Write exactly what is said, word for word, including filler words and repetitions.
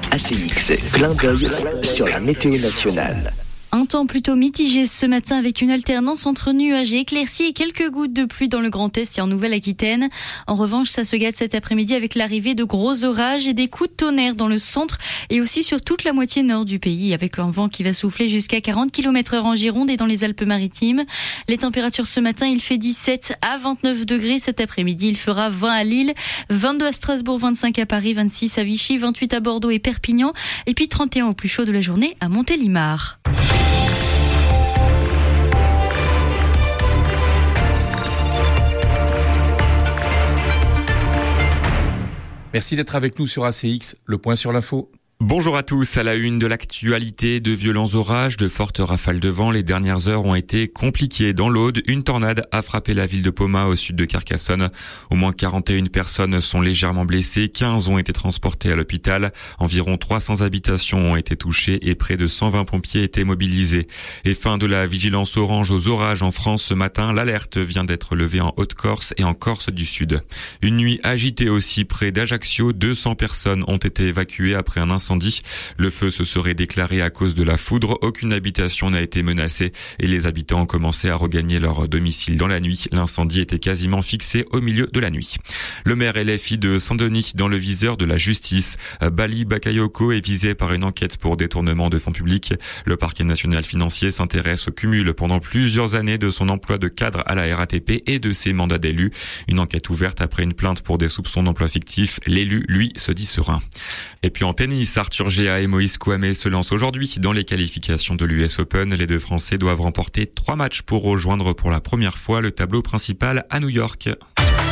A C X, clin d'œil sur la météo nationale. Un temps plutôt mitigé ce matin avec une alternance entre nuages et éclaircies et quelques gouttes de pluie dans le Grand Est et en Nouvelle-Aquitaine. En revanche, ça se gâte cet après-midi avec l'arrivée de gros orages et des coups de tonnerre dans le centre et aussi sur toute la moitié nord du pays avec un vent qui va souffler jusqu'à quarante kilomètres heure en Gironde et dans les Alpes-Maritimes. Les températures ce matin, il fait dix-sept à vingt-neuf degrés. Cet après-midi, il fera vingt à Lille, vingt-deux à Strasbourg, vingt-cinq à Paris, vingt-six à Vichy, vingt-huit à Bordeaux et Perpignan et puis trente et un au plus chaud de la journée à Montélimar. Merci d'être avec nous sur A C X, le point sur l'info. Bonjour à tous, à la une de l'actualité, de violents orages, de fortes rafales de vent. Les dernières heures ont été compliquées. Dans l'Aude, une tornade a frappé la ville de Poma au sud de Carcassonne. Au moins quarante et une personnes sont légèrement blessées, quinze ont été transportées à l'hôpital. Environ trois cents habitations ont été touchées et près de cent vingt pompiers étaient mobilisés. Et fin de la vigilance orange aux orages en France ce matin. L'alerte vient d'être levée en Haute-Corse et en Corse du Sud. Une nuit agitée aussi près d'Ajaccio. deux cents personnes ont été évacuées après un incendie. Le feu se serait déclaré à cause de la foudre. Aucune habitation n'a été menacée et les habitants ont commencé à regagner leur domicile dans la nuit. L'incendie était quasiment fixé au milieu de la nuit. Le maire L F I de Saint-Denis dans le viseur de la justice. Bali Bakayoko est visé par une enquête pour détournement de fonds publics. Le parquet national financier s'intéresse au cumul pendant plusieurs années de son emploi de cadre à la R A T P et de ses mandats d'élu. Une enquête ouverte après une plainte pour des soupçons d'emploi fictif. L'élu, lui, se dit serein. Et puis en tennis, Arthur Géa et Moïse Kouamé se lancent aujourd'hui dans les qualifications de l'U S Open. Les deux Français doivent remporter trois matchs pour rejoindre pour la première fois le tableau principal à New York.